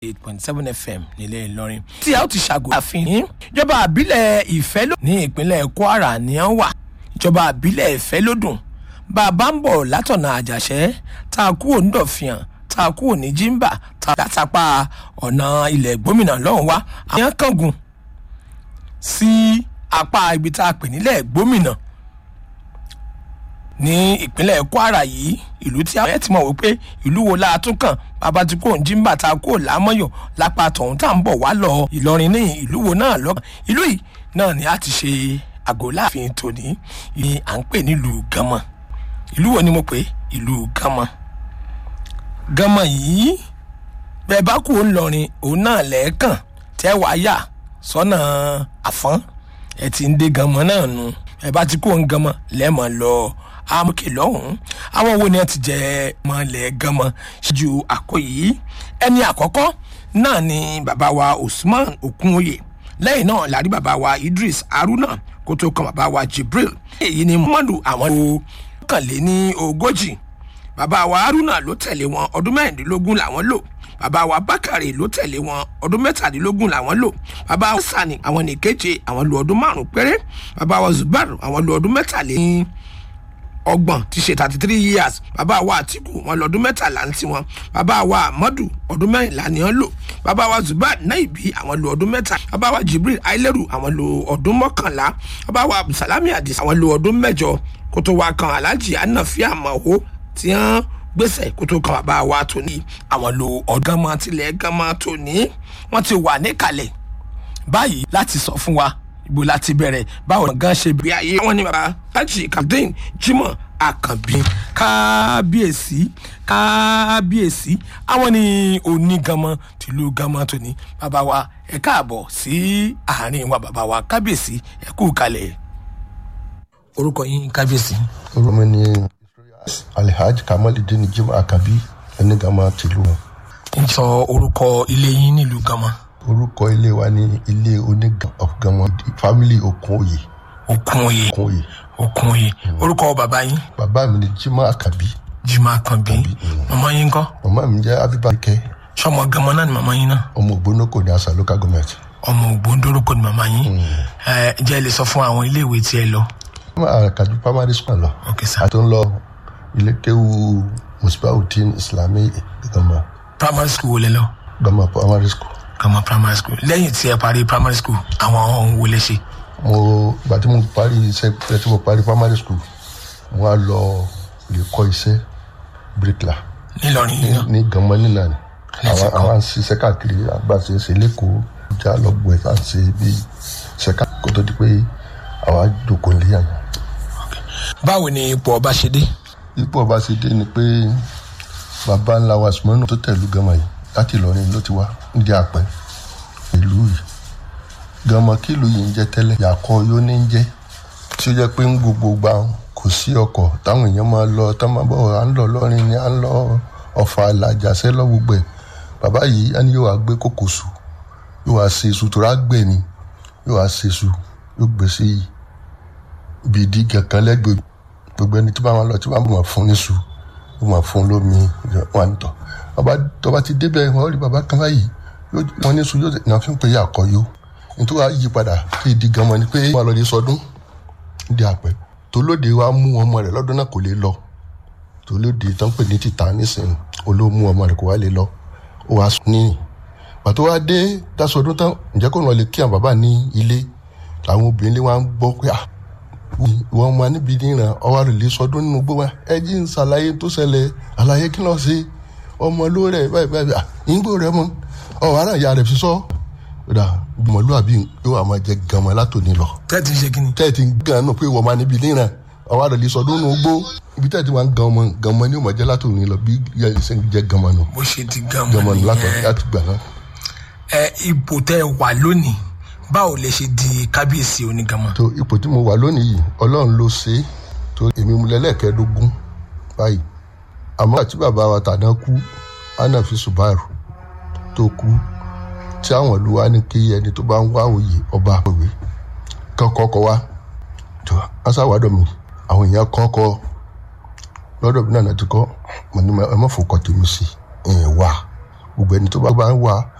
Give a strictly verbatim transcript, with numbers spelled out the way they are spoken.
eight point seven F M nílé Ìlọrin tí a ó ti ṣàgò àfihàn ìjọba àbílẹ̀ Ìfẹ́lódùn ní ìpínlẹ̀ Kwara ní án wà ìjọba àbílẹ̀ Ìfẹ́lódùn bàbá ń bọ̀ látọ̀nà Àjàṣẹ́ tá a kúrò ní Dọ̀fìàn tá a kúrò ní Jimba tá a látàpá ọ̀nà ilẹ̀ Gbómìnà lọ́hùn wá àwọn kángun sí apá ibi tá a pè nílẹ̀ Gbómìnà ní ìpínlẹ̀ Kwara yìí ìlú tí àwọn ẹ̀ ti mọ̀ wípé ìlú wo la tún kàn bàbá tí kò ń Jimba tá a kò lámọ́yọ̀ lápá tọ̀hún tá à ń bọ̀ wá lọ Ìlọrin ní ìlú wo náà lọ́kàn ìlú yìí náà ni a ti ṣe àgọ́ láàfin tòní ni à ń pè nílùú Gánmọ̀ ìlú wo ni mo pè ìlú Gánmọ̀ Gánmọ̀ yìí bẹ́ẹ̀ bá kú ńlọrin òun náà lẹ́ẹ̀kan tẹ́ wàá yà sọ́nà Àfọ́n ẹ ti ń dé Gánmọ̀ náà nu ẹ bá ti kó ń Gánmọ̀ lẹ́ẹ̀mọ̀ lọ amúkè lọ́hùn-ún àwọn wo ni wọ́n ti jẹ́ mọ́lẹ̀ Gánmọ̀ ṣíjú àkó yìí ẹni àkọ́kọ́ náà ni bàbá wa Usman Okunoye lẹ́yìn náà la rí bàbá wa Idris Haruna kó tó kan bàbá wa Jibril èyí ni Muhammadu àwọn ló kànlé ní ogójì bàbá wa Haruna ló tẹ̀lé wọn ọdún mẹ́rìndínlógún làwọn lò bàbá wa Bakari ló tẹ̀lé wọn ọdún mẹ́tàdínlógún làwọn lò bàbá wa Sani àwọn nìkeje àwọn lò ọdún márùn péré bàbá wa Zubair àwọn lò ọdún mẹ́tàléní ọgbọ̀n ti ṣe thirty three years bàbá wa Atiku wọn lọ ọdún mẹ́tàlá ní tiwọn bàbá wa Amadu ọdún mẹ́rìnlá ni wọ́n lò bàbá wa Zubair Naibi àwọn lò ọdún mẹ́ta bàbá wa Jibril Aileru àwọn lò ọdún mọ́kànlá bàbá wa Abdulsalami Adis àwọn lò ọdún mẹ́jọ kótó wa kan Alhaji Anafi Amaho tí wọ́n gbèsè kótó kan bàbá wa Tóní àwọn lò ọ̀gánmọ́ tilẹ̀ Gánmọ̀ Tóní wọ́n ti wà níkàlẹ̀ báyìí láti sọ fún wa ibo láti bẹ̀rẹ̀ báwo gan ṣe bí ayé wọn ní bàbá Haji Captain Jimoh Àkànbí kábíyèsí kábíyèsí àwọn ní Onígánmọ̀ tìlú Gánmọ̀ Tóní bàbá wa ẹ káàbọ̀ sí àárín wa bàbá wa kábíyèsí ẹ kú kalẹ̀ orúkọ yín kábíyèsí. orúkọ mi ni Alhaji Kamaldeen Jimoh Àkànbí Onígánmọ̀ tìlú wọn. ń sọ orúkọ ilé yín nílùú Gánmọ̀. orúkọ ilé wa ní ilé Onígánmọ̀ family Okunoye. Okunoye Okunoye. Okunoye orúkọ bàbá yín. bàbá mi ni Jimoh Àkànbí. Jimoh Àkànbí màmá yín ńkọ́. màmá mi jẹ́ Abibakẹ́. sọmọ Gánmọ̀ náà ni màmá yín náà. ọmọ Ògbónókò ní Asa local government. ọmọ Ògbóndórúkọ ni màmá yín. ẹ jẹ́ ẹ lè sọ fún àwọn iléèwé tí ẹ lọ. Àkànbí primary school lọ. ok sir. àti ń lọ ilé kéwu Musbauddin Islami Gánmọ̀. primary school wo lẹ lọ. Gánmọ̀ primary school. Gánmọ̀ primary school lẹ́yìn tí ẹ parí primary school àwọn ohun wo lẹ ṣe. mo gbà tí mo parí iṣẹ́ tí mo parí primary school mo wá lọ lè kọ́ iṣẹ́ bricklayer. nílọrin yìí náà. ní Gánmọ̀ nínà ni àwọn àwọn ṣiṣẹ́ káàkiri àgbàṣe ṣe lẹ́kọ̀ọ́ já lọ́gbọ̀n ẹ̀ ṣe bí ṣẹ́ká kó tó di pé àwa jókòó lé àyàn. báwo ni ipò ọba ṣe dé. ipò ọba ṣe dé ni pé bàbá ńlá wa Sùmọ́nù tó tẹ̀lú Gánmọ̀ yìí láti Ìlọrin ló ti wá ń jẹ́ àpẹ́ ìlú yìí Gánmọ̀ kí ìlú yìí ń jẹ́ tẹ́lẹ̀ yàkọ́ yóò ní ń jẹ́ tí ó jẹ́ pé ń gbogbo gbà kò sí ọkọ̀ táwọn èèyàn máa lọ tá máa bọ̀ à ń lọ lọ́rin ni à ń lọ Ọ̀fà Àjàṣẹ́ lọ gbogbo ẹ̀ bàbá yìí á ní yóò wá gbé kókò sù yóò wá ṣe iṣu tó rà gbẹ̀ ni yóò wá ṣe iṣu yóò gbé sí ibi ìdí kankan lẹ́gbẹ̀ẹ́ gbogbo ẹni tó bá wọn lọ tí wọ́n máa fún níṣu yóò máa fún lómi wọn ń tọ̀ bàbá tó bá ti débẹ̀ wọ́n rí bàbá kan báyìí wọ́n níṣu yóò náà fi ń pè é àkọ́yó nítorí wàá yí padà kí ìdí Gánmọ̀ ni pé wọ́n lọ lè sọdún di àpẹ́ tolóde wa mú ọmọ rẹ̀ lọ́dún náà kò lè lọ tolóde tó ń pè ní tìta nísìnyí olómú ọmọ rẹ̀ kò wá lè lọ ó wá sùn níyìn pàtó wá dé dásọdún tán ǹjẹ́ kò lọ lè kí àwọn bàbá ní ilé làwọn obìnrin lé wa ń gbọ́ pé ah wọ́n máa níbi níran ọwọ́ rẹ̀ lè sọdún nínú gbọ́ wa ẹ jí ń ṣàlàyé tó ṣẹlẹ̀ àlàyé kí lọ́ọ́ ṣe ọmọ ló rẹ̀ báyìí báyìí ìgbò rẹ̀ mọ́ ọ̀ ara ìyá rẹ̀ fi sọ́ ra mọ̀lúwàbí yóò àmọ́ jẹ Gánmọ̀ látòní lọ. tẹ́ẹ̀tì ṣe kí ni. tẹ́ẹ̀tì gan náà pé wọ́n máa níbi níran ọwọ́ rẹ̀ lè sọdún nínú gbó ibi tẹ́ẹ̀tì wa ń Gánmọ̀ Gánmọ̀ ní òmò jẹ́ látòní lọ bí ṣe ń jẹ́ Gánmọ̀ nù. bó ṣe di Gánmọ̀ nìyẹn láti gbà náà. ẹ ipò tẹ wà lónìí báwo lè ṣe di kábíyèsí Onígánmọ̀. tó ipò tí mo wà lónìí yìí Ọlọ́run ló ṣe é tó èmi mu lẹ́lẹ́kẹ̀ẹ́dógún báyìí àmọ́ àti bàbá wa tàná kú Anafi Subaru tó kú tí àwọn ìlú wa ní kí ẹni tó bá ń wá òye ọba òwe kọ́kọ́ wá tó aṣáwádọ̀ mi àwọn èèyàn kọ́kọ́ lọ́dọ̀ mi náà ti kọ́ mo ní ẹ má fòkọ̀ tèmi sí ẹ̀ wá gbogbo ẹni tó bá ń wá